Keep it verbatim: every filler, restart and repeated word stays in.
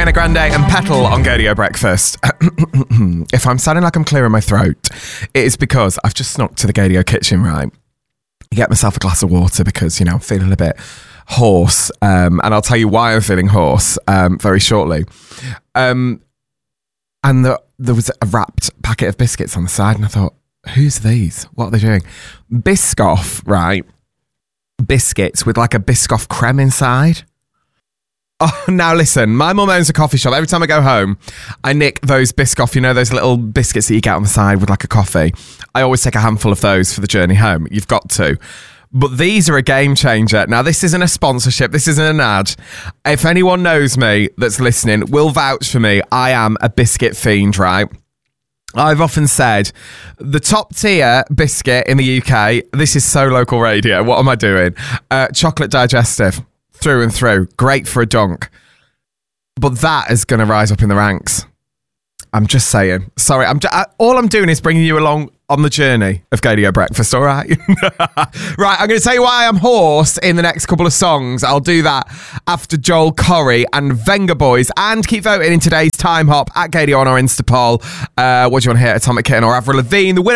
Ariana Grande and Petal on Gadio Breakfast. If I'm sounding like I'm clearing my throat, it is because I've just snuck to the Gadio kitchen, right? Get myself a glass of water because, you know, I'm feeling a bit hoarse. Um, and I'll tell you why I'm feeling hoarse um, very shortly. Um, and the, there was a wrapped packet of biscuits on the side, and I thought, who's these? What are they doing? Biscoff, right? Biscuits with like a Biscoff creme inside. Oh, now listen, my mum owns a coffee shop. Every time I go home, I nick those Biscoff, you know, those little biscuits that you get on the side with like a coffee. I always take a handful of those for the journey home. You've got to. But these are a game changer. Now, this isn't a sponsorship. This isn't an ad. If anyone knows me that's listening, will vouch for me. I am a biscuit fiend, right? I've often said the top tier biscuit in the U K, this is so local radio. What am I doing? Uh, chocolate digestive. Through and through. Great for a dunk. But that is going to rise up in the ranks. I'm just saying. Sorry, I'm. Just, I, all I'm doing is bringing you along on the journey of Gadio Breakfast, all right? Right, I'm going to tell you why I'm hoarse in the next couple of songs. I'll do that after Joel Corry and Venga Boys. And keep voting in today's Time Hop at Gadio on our Insta poll. Uh, what do you want to hear? Atomic Kitten or Avril Lavigne? The winner